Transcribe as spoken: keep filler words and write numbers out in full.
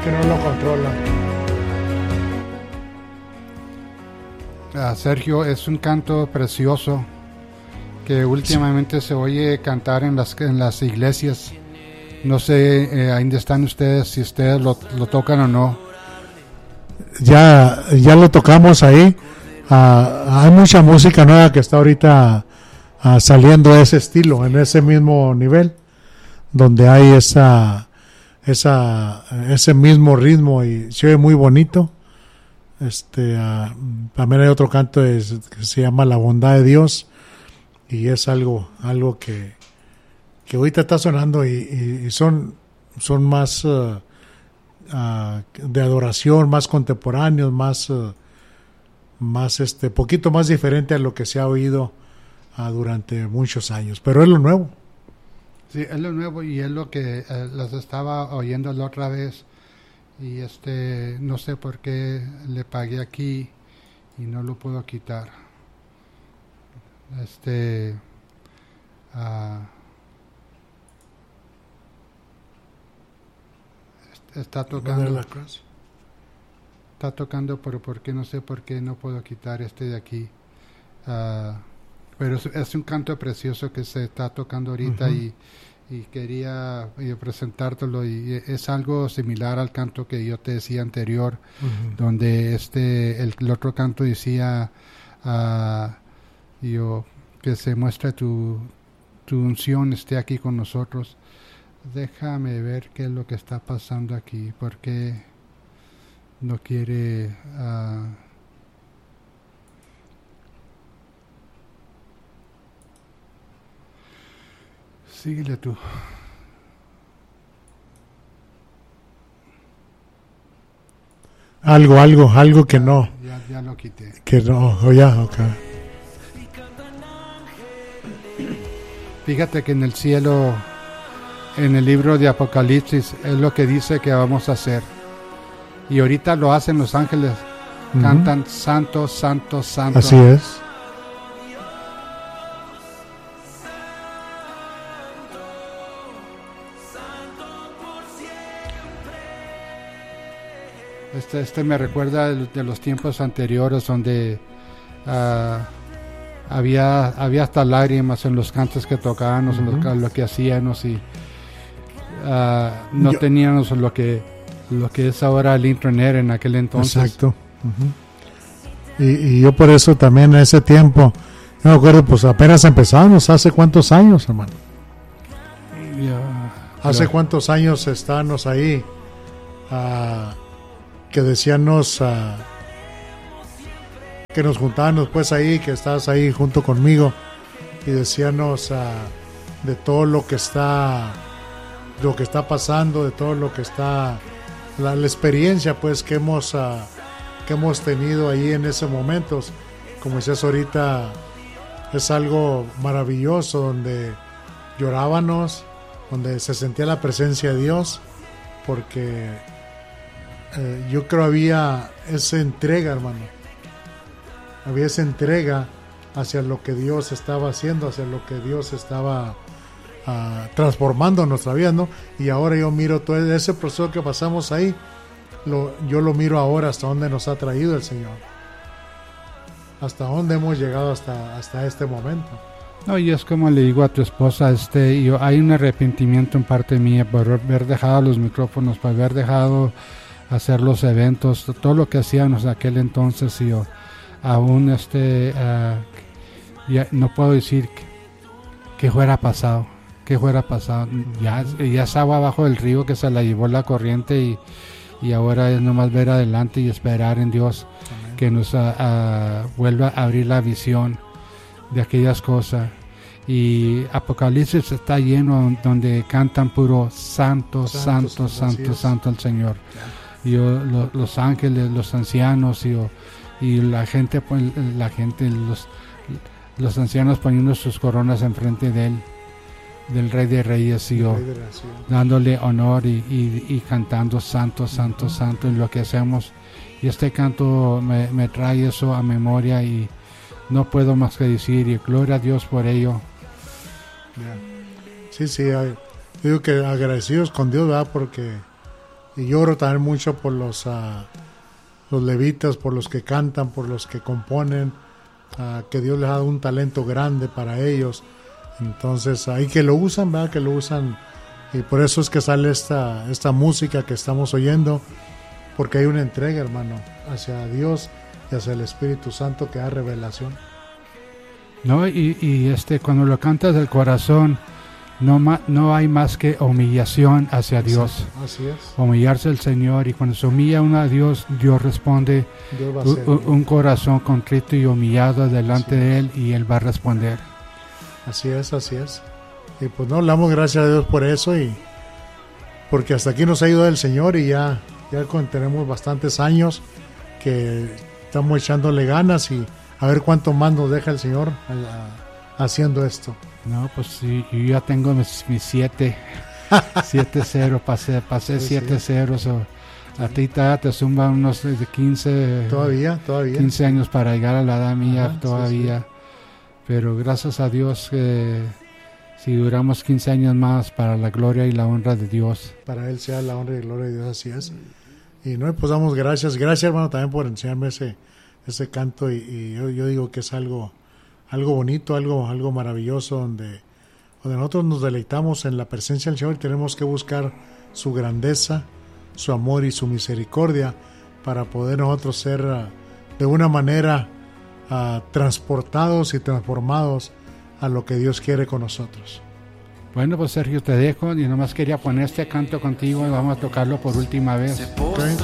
que no lo controla. Uh, Sergio, es un canto precioso que últimamente sí se oye cantar en las en las iglesias. No sé, eh, ahí están ustedes, si ustedes lo, lo tocan o no. Ya, ya lo tocamos ahí. Uh, hay mucha música nueva que está ahorita uh, saliendo de ese estilo, en ese mismo nivel, donde hay esa, esa, ese mismo ritmo y se oye muy bonito. Este, uh, también hay otro canto es, que se llama La Bondad de Dios, y es algo, algo que, que ahorita está sonando y, y, y son, son más uh, uh, de adoración, más contemporáneos, más, uh, más este, poquito más diferente a lo que se ha oído uh, durante muchos años, pero es lo nuevo. Sí, es lo nuevo y es lo que eh, las estaba oyendo la otra vez y este no sé por qué le pagué aquí y no lo puedo quitar. Este uh, está tocando está tocando pero por qué no sé por qué no puedo quitar este de aquí. Uh, pero es, es un canto precioso que se está tocando ahorita. Uh-huh. y y quería y presentártelo y es algo similar al canto que yo te decía anterior, uh-huh. donde este el, el otro canto decía uh, yo que se muestre tu tu unción esté aquí con nosotros. Déjame ver qué es lo que está pasando aquí, porque no quiere uh, síguele tú. Algo, algo, algo que ya, no. Ya, ya lo quité. Que no, oh, ya, ok. Fíjate que en el cielo, en el libro de Apocalipsis, es lo que dice que vamos a hacer. Y ahorita lo hacen los ángeles. Uh-huh. Cantan santo, santo, santo. Así es. Este, este me recuerda de, de los tiempos anteriores donde uh, había había hasta lágrimas en los cantos que tocábamos, uh-huh. en lo, lo que hacíamos y uh, no Yo, teníamos lo que lo que es ahora el internet en aquel entonces. Exacto. Uh-huh. Y, y yo por eso también en ese tiempo, no me acuerdo, pues apenas empezamos, ¿hace cuántos años, hermano? Yeah, ¿Hace claro. cuántos años estábamos ahí? Uh, que decíamos uh, que nos juntábamos pues ahí, que estabas ahí junto conmigo y decíamos uh, de todo lo que está lo que está pasando, de todo lo que está la, la experiencia pues que hemos uh, que hemos tenido ahí en ese momento. Como decías ahorita, es algo maravilloso donde llorábamos, donde se sentía la presencia de Dios, porque Eh, yo creo había esa entrega, hermano. Había esa entrega hacia lo que Dios estaba haciendo, hacia lo que Dios estaba uh, transformando en nuestra vida, ¿no? Y ahora yo miro todo ese proceso que pasamos ahí, lo, yo lo miro ahora hasta dónde nos ha traído el Señor. Hasta dónde hemos llegado hasta, hasta este momento. No, y es como le digo a tu esposa, este, yo, hay un arrepentimiento en parte mía por haber dejado los micrófonos, por haber dejado hacer los eventos, todo lo que hacíamos en aquel entonces, y yo aún este uh, ya no puedo decir que, que fuera pasado, que fuera pasado, ya, ya estaba abajo del río que se la llevó la corriente y, y ahora es nomás ver adelante y esperar en Dios. Amén. Que nos uh, uh, vuelva a abrir la visión de aquellas cosas. Y Apocalipsis está lleno donde cantan puro santo, santo, santo, santo, santo el Señor. Y yo, lo, los ángeles, los ancianos y, yo, y la gente, la gente, los, los ancianos poniendo sus coronas enfrente de él, del Rey de Reyes, y yo, dándole honor y, y, y cantando santo, santo, uh-huh. santo en lo que hacemos. Y este canto me, me trae eso a memoria y no puedo más que decir y gloria a Dios por ello. Yeah. Sí, sí, hay, digo que agradecidos con Dios, ¿verdad? Porque y lloro también mucho por los, uh, los levitas, por los que cantan, por los que componen, uh, que Dios les ha dado un talento grande para ellos. Entonces, ahí que lo usan, ¿verdad? Que lo usan, y por eso es que sale esta, esta música que estamos oyendo, porque hay una entrega, hermano, hacia Dios y hacia el Espíritu Santo que da revelación. No, y, y este, cuando lo cantas del corazón, no, ma, no hay más que humillación hacia Dios. Exacto, así es. Humillarse al Señor, y cuando se humilla uno a Dios, Dios responde. Dios va a un, ser, un corazón contrito y humillado delante así de Él, y Él va a responder. Así es, así es. Y pues no, le damos gracias a Dios por eso, y porque hasta aquí nos ha ayudado el Señor, y ya, ya tenemos bastantes años que estamos echándole ganas, y a ver cuánto más nos deja el Señor a, a, haciendo esto. No, pues sí, yo ya tengo mis, mis siete, siete cero, pasé, pasé sí, siete sí. ceros, o a ti te, te zumban unos de quince, todavía, todavía. quince años para llegar a la edad mía. Ajá, todavía. Sí, sí. Pero gracias a Dios que si duramos quince años más, para la gloria y la honra de Dios. Para Él sea la honra y la gloria de Dios, así es. Y no, pues damos gracias. Gracias, hermano, también por enseñarme ese, ese canto, y, y yo, yo digo que es algo, algo bonito, algo, algo maravilloso, donde, donde nosotros nos deleitamos en la presencia del Señor, y tenemos que buscar su grandeza, su amor y su misericordia, para poder nosotros ser uh, de una manera uh, transportados y transformados a lo que Dios quiere con nosotros. Bueno, pues Sergio, te dejo, y nomás quería poner este canto contigo, y vamos a tocarlo por última vez. Okay.